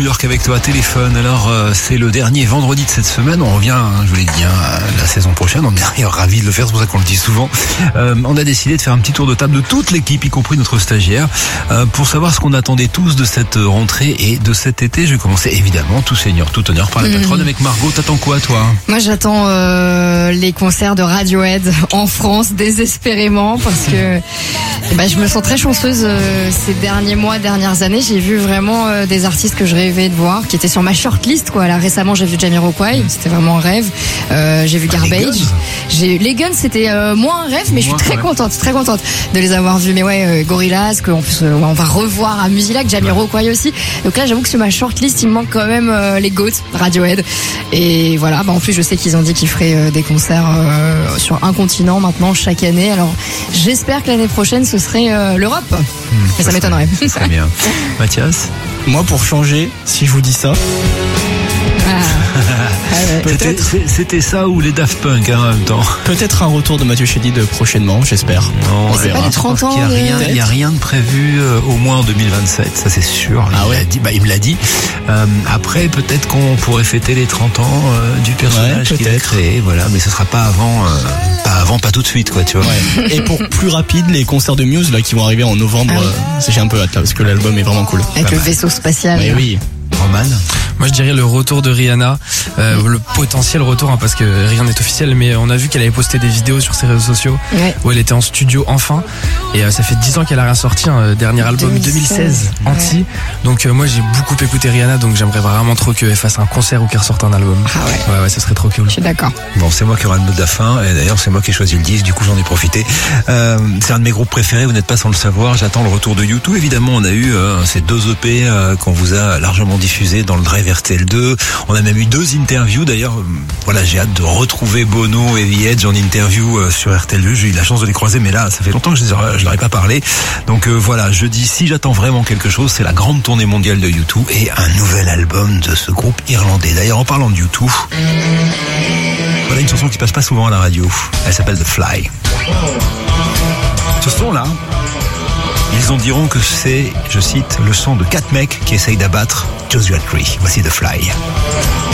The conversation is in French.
New York avec toi, téléphone. Alors, c'est le dernier vendredi de cette semaine. On revient, je vous l'ai dit, la saison prochaine. On est d'ailleurs ravis de le faire, c'est pour ça qu'on le dit souvent. On a décidé de faire un petit tour de table de toute l'équipe, y compris notre stagiaire, pour savoir ce qu'on attendait tous de cette rentrée et de cet été. Je vais commencer évidemment, tout seigneur, tout honneur, par la patronne avec Margot. T'attends quoi, toi? Moi, j'attends les concerts de Radiohead en France désespérément parce que je me sens très chanceuse ces derniers mois, dernières années. J'ai vu vraiment des artistes que je rêvais de voir, qui étaient sur ma shortlist, quoi. Là, récemment, j'ai vu Jamiroquai, c'était vraiment un rêve. J'ai vu Garbage. Les Guns, c'était moins un rêve, mais je suis très contente de les avoir vus. Mais ouais, Gorillaz, qu'en plus on va revoir à Musilac, Jamiroquai aussi. Donc là, j'avoue que sur ma shortlist, il me manque quand même les GOAT, Radiohead. Et voilà, en plus, je sais qu'ils ont dit qu'ils feraient des concerts sur un continent maintenant chaque année. Alors, j'espère que l'année prochaine, ce serait l'Europe. Mais ça m'étonnerait. Très bien. Mathias? Moi, pour changer, si je vous dis ça. Peut-être. C'était ça ou les Daft Punk en même temps. Peut-être un retour de Mathieu Chédid prochainement, j'espère. Non, c'est pas les 30 ans. Il n'y a rien de prévu au moins en 2027, ça c'est sûr. Il me l'a dit. Après, peut-être qu'on pourrait fêter les 30 ans du personnage qu'il a créé, voilà, mais ce sera pas avant, pas tout de suite, quoi, tu vois. Ouais. Et pour plus rapide, les concerts de Muse là qui vont arriver en novembre, j'ai un peu hâte là parce que l'album est vraiment cool. Avec le vaisseau spatial. Oui. Roman? Moi je dirais le retour de Rihanna, le potentiel retour, parce que rien n'est officiel, mais on a vu qu'elle avait posté des vidéos sur ses réseaux sociaux où elle était en studio enfin, et ça fait 10 ans qu'elle a rien sorti, dernier album 2016 Anti. Donc moi j'ai beaucoup écouté Rihanna, donc j'aimerais vraiment trop qu'elle fasse un concert ou qu'elle ressorte un album. Ouais, ça serait trop cool. Je suis d'accord. Bon, c'est moi qui aura le mot de la fin, et d'ailleurs c'est moi qui ai choisi le 10, du coup j'en ai profité. C'est un de mes groupes préférés, vous n'êtes pas sans le savoir. J'attends le retour de U2. Évidemment, on a eu ces 2 EP qu'on vous a largement diffusés dans le Drive RTL2. On a même eu 2 interviews. D'ailleurs, voilà, j'ai hâte de retrouver Bono et The Edge en interview sur RTL2. J'ai eu la chance de les croiser, mais là, ça fait longtemps que je leur ai pas parlé. Donc voilà, je dis, si j'attends vraiment quelque chose, c'est la grande tournée mondiale de U2 et un nouvel album de ce groupe irlandais. D'ailleurs, en parlant de U2, voilà une chanson qui passe pas souvent à la radio. Elle s'appelle The Fly. Ce son-là, ils en diront que c'est, je cite, le son de 4 mecs qui essayent d'abattre Joshua Tree. Voici The Fly.